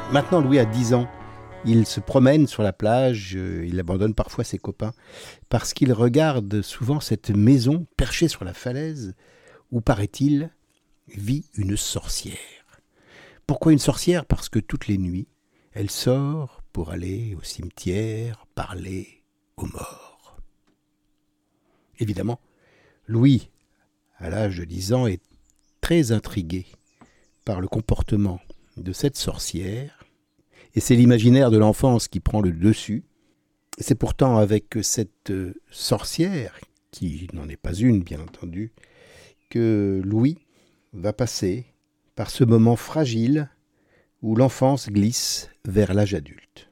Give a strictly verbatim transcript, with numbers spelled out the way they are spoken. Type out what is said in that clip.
Maintenant, Louis a dix ans. Il se promène sur la plage, euh, il abandonne parfois ses copains, parce qu'il regarde souvent cette maison perchée sur la falaise, où, paraît-il, vit une sorcière. Pourquoi une sorcière ? Parce que toutes les nuits, elle sort pour aller au cimetière parler aux morts. Évidemment, Louis, à l'âge de dix ans, est très intrigué par le comportement de cette sorcière, et c'est l'imaginaire de l'enfance qui prend le dessus. C'est pourtant avec cette sorcière, qui n'en est pas une bien entendu, que Louis va passer par ce moment fragile où l'enfance glisse vers l'âge adulte.